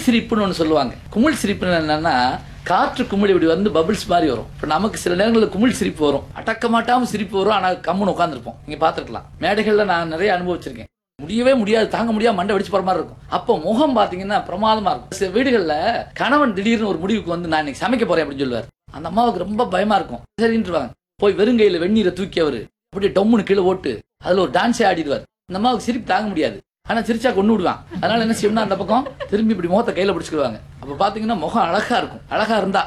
குமிழ் சிரிப்புன்னு ஒன்று சொல்லுவாங்க. குமிழ் சிரிப்புன்னு என்னன்னா, காற்று குமிழ் இப்படி வந்து பபிள்ஸ் மாதிரி வரும். இப்போ நமக்கு சில நேரங்களில் குமிழ் சிரிப்பு வரும், அடக்க மாட்டாம சிரிப்பு வரும். ஆனால் கம்முன்னு உட்காந்துருப்போம். நீங்க பார்த்துருக்கலாம், மேடைகள்ல நான் நிறைய அனுபவிச்சிருக்கேன். முடியவே முடியாது, தாங்க முடியாது, மண்டை வெடிச்சு போற மாதிரி இருக்கும். அப்போ முகம் பாத்தீங்கன்னா பிரமாதமா இருக்கும். சில வீடுகள்ல கணவன் திடீர்னு ஒரு முடிவுக்கு வந்து நான் இன்னைக்கு சமைக்க போறேன் அப்படின்னு சொல்லுவார். அந்த அம்மாவுக்கு ரொம்ப பயமா இருக்கும். சரின்றுவாங்க. போய் வெறுங்கையில வெந்நீரை தூக்கி அவரு அப்படியே டம்முன்னு கீழே ஓட்டு அதுல ஒரு டான்ஸே ஆடிடுவார். அந்த அம்மாவுக்கு சிரிப்பு தாங்க முடியாது. ஆனா சிரிச்சா கொண்டு விடுவான். அதனால என்ன செய்யணும்னா அந்த பக்கம் திரும்பி இப்படி முகத்தை கையில பிடிச்சுக்குவாங்க. அப்ப பாத்தீங்கன்னா முகம் அழகா இருக்கும். அழகா இருந்தா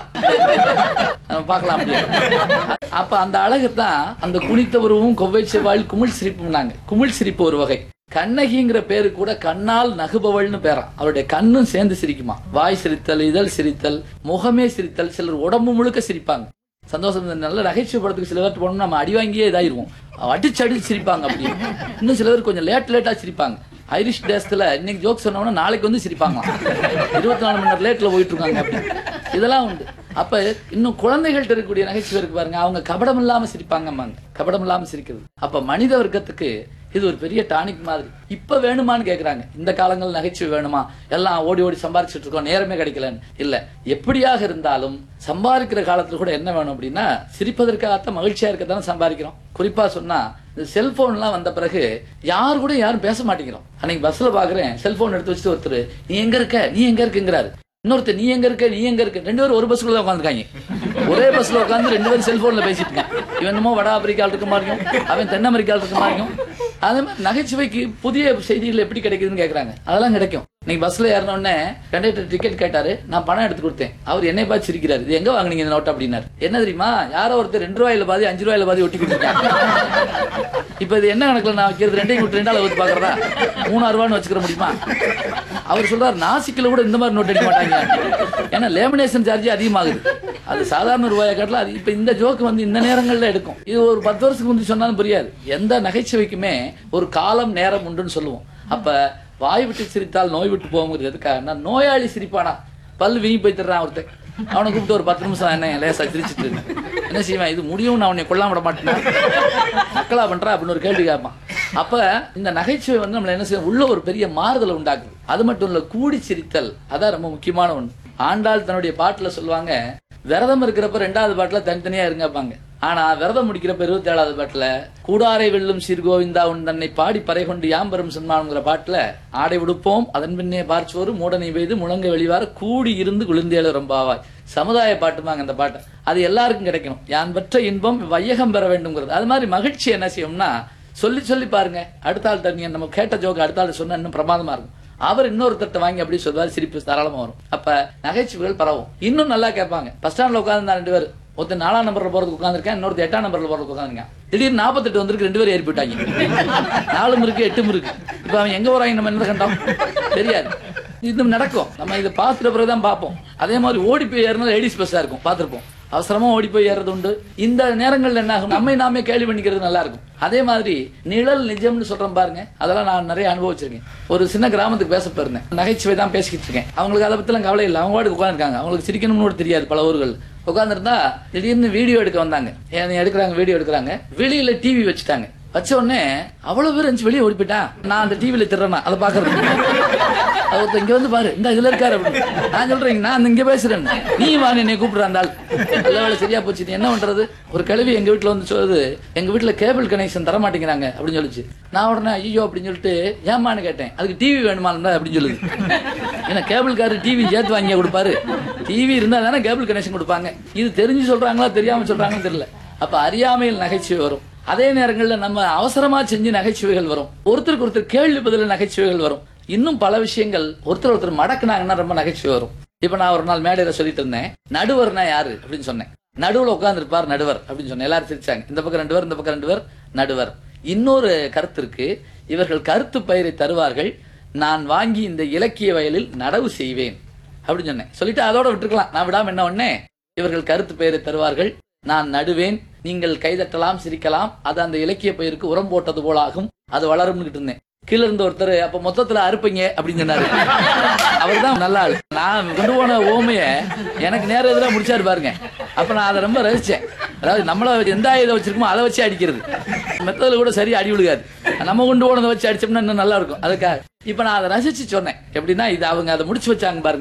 நம்ம பார்க்கலாம் அப்படியே. அப்ப அந்த அழகு தான் அந்த குனித்த உருவமும் கொவ்வை செவ்வாயில் குமிழ் சிரிப்புனாங்க. குமிழ் சிரிப்பு ஒரு வகை. கண்ணகிங்கிற பேரு கூட கண்ணால் நகுபவள்னு பேரா. அவருடைய கண்ணும் சேர்ந்து சிரிக்குமா. வாய் சிரித்தல், இதழ் சிரித்தல், முகமே சிரித்தல். சிலர் உடம்பு முழுக்க சிரிப்பாங்க. சந்தோஷம். நல்ல நகைச்சுவை படத்துக்கு சில பேர் போனோம்னா நம்ம அடி வாங்கியே இதாயிருவோம். அடிச்சு சிரிப்பாங்க. அப்படி இன்னும் சில பேர் கொஞ்சம் லேட்டா சிரிப்பாங்க. ஐரிஷ் தேசத்துல இன்னைக்கு ஜோக் சொன்னோம்னா நாளைக்கு வந்து சிரிப்பாங்க. 24 மணி நேரம் லேட்ல போயிட்டு இருக்காங்க. அப்படி இதெல்லாம் உண்டு. அப்ப இன்னும் குழந்தைகள்ட்ட இருக்கக்கூடிய நகைச்சுவை இருக்கு பாருங்க, அவங்க கபடம் இல்லாம சிரிப்பாங்க. கபடம் இல்லாம சிரிக்கிறது. அப்ப மனித வர்க்கத்துக்கு இது ஒரு பெரிய டானிக் மாதிரி. இப்ப வேணுமான்னு கேக்குறாங்க. இந்த காலங்கள் நகைச்சுவை வேணுமா, எல்லாம் ஓடி ஓடி சம்பாதிச்சுட்டு இருக்கோம், நேரமே கிடைக்கலன்னு இல்ல. எப்படியாக இருந்தாலும் சம்பாதிக்கிற காலத்துல கூட என்ன வேணும் அப்படின்னா, சிரிப்பதற்காகத்தான், மகிழ்ச்சியா இருக்கத்தானே சம்பாதிக்கிறோம். குறிப்பா சொன்னா இந்த செல்போன் எல்லாம் வந்த பிறகு யாரு கூட யாரும் பேச மாட்டேங்கிறோம். அன்னைக்கு பஸ்ல பாக்குறேன், செல்போன் எடுத்து வச்சுட்டு ஒருத்தர் நீ எங்க இருக்க நீ எங்க இருக்குங்கிறாரு. இன்னொருத்தர் நீ எங்க இருக்க நீ எங்க இருக்க. 2 பேரும் ஒரு பஸ்ல தான் உட்காந்துருக்காங்க. ஒரே பஸ்ல உட்காந்து 2 பேரும் செல்போன்ல பேசிட்டு இருக்காங்க. இவன் என்னமோ வட ஆப்பிரிக்கால இருக்க மாதிரியும், அவன் தென் அமெரிக்கால இருக்க மாதிரியும். அதே மாதிரி நகைச்சுவைக்கு புதிய செய்திகள் எப்படி கிடைக்குதுன்னு கேக்குறாங்க. அதெல்லாம் கிடைக்கும். நீங்க பஸ்ல ஏறினோடனே கண்டக்டர் டிக்கெட் கேட்டாரு, நான் பணம் எடுத்து கொடுத்தேன். அவர் என்னை பார்த்து சிரிக்கிறாரு, இது எங்க வாங்குனீங்க இந்த நோட் அப்படின்னாரு. என்ன தெரியுமா, யாரோ ஒருத்தர் 2 ரூபாயில பாதி 5 ரூபாயில பாதி ஒட்டி கொடுத்துருக்காங்க. இப்ப இது என்ன கணக்குல நான் வைக்கிறது, 2 ஊத்து பாக்குறதா, 3 ரூபான்னு வச்சுக்கிற முடியுமா? அவர் சொல்றாரு, நாசிக்கில கூட இந்த மாதிரி நோட் அடிக்க மாட்டாங்க. ஏன்னா லேமினேஷன் சார்ஜ் அதிகமாகுது. அது சாதாரண ரூபாயை காட்டல. அது இப்ப இந்த ஜோக்கு வந்து இந்த நேரங்கள்ல எடுக்கும். இது ஒரு 10 வருஷத்துக்கு முந்தி சொன்னாலும் புரியாது. எந்த நகைச்சுவைக்குமே ஒரு காலம் நேரம் உண்டுன்னு சொல்லுவோம். அப்ப வாய் விட்டு சிரித்தால் நோய் விட்டு போகுங்கிறது எதுக்காக, நோயாளி சிரிப்பானா, பல்லு வீங்கி போய் தர்றான் ஒருத்தன், அவனை கூப்பிட்டு ஒரு 10 நிமிஷம் என்ன லேசா சிரிச்சுட்டு என்ன செய்வான், இது முடியும், நான் அவனை கொல்லாம விட மாட்டேன், மக்களா பண்றா அப்படின்னு ஒரு கேள்வி கேட்பான். அப்ப இந்த நகைச்சுவை வந்து நம்மள என்ன செய்யும், உள்ள ஒரு பெரிய மாறுதலை உண்டாக்குது. அது மட்டும் இல்ல, கூடி சிரித்தல் அதான் ரொம்ப முக்கியமான ஒண்ணு. ஆண்டாள் தன்னுடைய பாட்டுல சொல்லுவாங்க, விரதம் இருக்கிறப்ப 2வது பாட்டுல தனித்தனியா இருங்கப்பாங்க. ஆனா விரதம் முடிக்கிறப்ப 27வது பாட்டுல கூடாரை வெல்லும் சீர்கோவிந்தா உன் தன்னை பாடி பறை கொண்டு யாம்பெரும் சன்மானங்கிற பாட்டுல ஆடை உடுப்போம் அதன் பின்னே பார்ச்சோறு மூடனை பெய்து முழங்க வெளிவார கூடி இருந்து குளிர்ந்தேழ ரொம்பாவாய். சமுதாய பாட்டுமாங்க அந்த பாட்டு. அது எல்லாருக்கும் கிடைக்கணும். யான் பெற்ற இன்பம் வையகம் பெற வேண்டும்ங்கிறது. அது மாதிரி மகிழ்ச்சி என்ன செய்யும்னா, சொல்லி சொல்லி பாருங்க. அடுத்த ஆள் தண்ணி நம்ம கேட்ட ஜோக்கு அடுத்த ஆள் சொன்னா இன்னும் பிரமாதமா இருக்கும். அவர் இன்னொருத்தட்ட வாங்கி அப்படி சொல்வாரு, சிரிப்பு தாராளமா வரும். அப்ப நகைச்சுவைகள் பரவும். இன்னும் நல்லா கேட்பாங்க. பஸ் ஸ்டாண்ட்ல உட்கார்ந்து 2 பேர், ஒருத்தர் 4ஆம் நம்பர்ல போறதுக்கு உட்காந்துருக்கேன், இன்னொருத்தர் 8ஆம் நம்பர்ல போறதுக்கு உட்காந்துருக்கேன். திடீர்னு 48 வந்திருக்கு, 2 பேரும் ஏறி போயிட்டாங்க. 4 இருக்கு 8 இருக்கு. இப்ப அவன் எங்க வராங்க, நம்ம என்ன கண்டோம் தெரியாது. இது நடக்கும். நம்ம இதை பார்த்துட்ட பிறகுதான் பார்ப்போம். அதே மாதிரி ஓடி போய் ஏறினா லேடிஸ் பஸ்ஸா இருக்கும், பார்த்திருப்போம். அவசரமா ஓடி போய் ஏறது உண்டு. இந்த நேரங்கள்ல என்ன ஆகும், நம்மை நாமே கேள்வி பண்ணிக்கிறது நல்லா இருக்கும். அதே மாதிரி நிழல் நிஜம்னு சொல்றேன் பாருங்க, அதெல்லாம் நான் நிறைய அனுபவிச்சிருக்கேன். ஒரு சின்ன கிராமத்துக்கு பேச போயிருந்தேன். நகைச்சுவை தான் பேசிக்கிட்டு இருக்கேன். அவங்களுக்கு அதை பத்திலாம் கவலை இல்லை. அவங்க வாட்டுக்கு உட்காந்துருக்காங்க. அவங்களுக்கு சிரிக்கணும்னு கூட தெரியாது. பல ஊர்கள் உட்காந்துருந்தா திடீர்னு வீடியோ எடுக்க வந்தாங்க. எடுக்கிறாங்க, வீடியோ எடுக்கிறாங்க. வெளியில டிவி வச்சுட்டாங்க. வச்ச உடனே அவ்வளவு பேர் இருந்துச்சு, வெளியே ஓடி போயிட்டான். நான் அந்த டிவியில திறனா அதை பாக்குறது. ஒருத்தர் இங்க வந்து பாரு, இந்த இதுல இருக்காரு அப்படின்னு. நான் சொல்றேன், நான் இங்க பேசுறேன், நீ வாங்க என்னை கூப்பிடுறாந்தாள். நல்ல வேலை சரியா போச்சு. என்ன பண்றது, ஒரு கிழவி எங்க வீட்டுல வந்து சொல்லுது, எங்க வீட்டுல கேபிள் கனெக்ஷன் தர மாட்டேங்கிறாங்க அப்படின்னு சொல்லிச்சு. நான் உடனே ஐயோ அப்படின்னு சொல்லிட்டு ஏமான்னு கேட்டேன். அதுக்கு டிவி வேணுமா அப்படின்னு சொல்லுது. ஏன்னா கேபிள் காரு டிவி சேர்த்து வாங்கி கொடுப்பாரு. டிவி இருந்தா தானே கேபிள் கனெக்ஷன் கொடுப்பாங்க. இது தெரிஞ்சு சொல்றாங்களா தெரியாம சொல்றாங்கன்னு தெரியல. அப்ப அறியாமையில் நகைச்சுவை வரும். அதே நேரங்களில் நம்ம அவசரமா செஞ்சு நகைச்சுவைகள் வரும். ஒருத்தருக்கு ஒருத்தர் கேள்வி பதில நகைச்சுவைகள் வரும். இன்னும் பல விஷயங்கள் ஒருத்தர் மடக்குனாங்கன்னா ரொம்ப நகைச்சுவை வரும். இப்ப நான் ஒரு நாள் மேடையில சொல்லிட்டு இருந்தேன், நடுவர்னா யாரு அப்படின்னு சொன்னேன். நடுவுல உட்கார்ந்து இருப்பார் நடுவர் அப்படின்னு சொன்னேன். எல்லாரும் சிரிச்சாங்க. இந்த பக்கம் 2 பேர், இந்த பக்கம் 2 பேர், நடுவர். இன்னொரு கருத்து இருக்கு, இவர்கள் கருத்து பயிரை தருவார்கள், நான் வாங்கி இந்த இலக்கிய வயலில் நடவு செய்வேன் அப்படின்னு சொன்னேன். சொல்லிட்டு அதோட விட்டுருக்கலாம். நான் விடாம என்ன ஒண்ணே, இவர்கள் கருத்து பயிரை தருவார்கள், நான் நடுவேன், நீங்கள் கைதட்டலாம் சிரிக்கலாம், அது அந்த இலக்கிய பயிருக்கு உரம் போட்டது போல ஆகும், அது வளரும்னு இருந்தேன். கீழே இருந்த ஒருத்தர், அப்ப மொத்தத்துல அறுப்பீங்க அப்படின்னு சொன்னாரு. அவர் தான் நல்ல ஆள். நான் கொண்டு போன ஓமைய எனக்கு நேரம் எதிராக முடிச்சாரு பாருங்க. அப்ப நான் அதை ரொம்ப ரசிச்சேன். அதாவது நம்மள எந்த ஆயுதம் வச்சிருக்கோமோ அதை வச்சு அடிக்கிறது. மெத்ததுல கூட சரியா அடி விழுகாது. நம்ம கொண்டு போனதை வச்சு அடிச்சோம்னா இன்னும் நல்லா இருக்கும். அதுக்காக இப்ப நான் அதை ரசிச்சு சொன்னேன். எப்படின்னா, இது அவங்க அதை முடிச்சு வச்சாங்க பாருங்க.